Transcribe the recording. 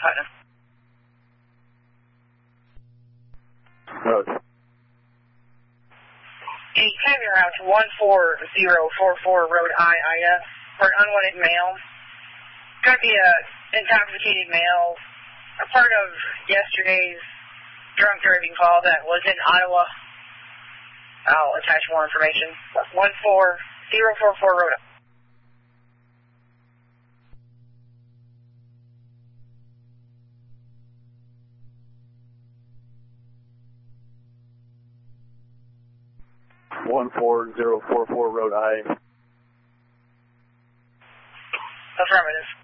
Putnam. Road. 8, can I be around to 14044 Road IIS for an unwanted male? Going to be a intoxicated male, a part of yesterday's drunk driving call that was in Ottawa. I'll attach more information. 14044 Road. Road I. Affirmative.